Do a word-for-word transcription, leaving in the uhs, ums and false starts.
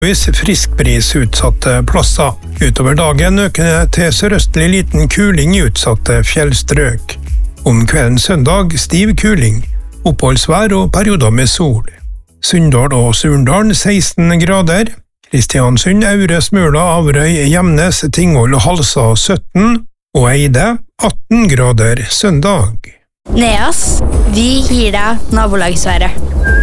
Friskbris utsatte plasser. Utover dagen økende til sørøstlig liten kuling i utsatte fjellstrøk. Om kvelden søndag stiv kuling, oppholdsvær og perioder med sol. Sunndal og Surndalen seksten grader. Kristiansund, Aure, Smøla, Averøy, Gjemnes, Tingvoll og Halsa sytten. Og Eide atten grader søndag. Neas, vi gir deg nabolagsværet.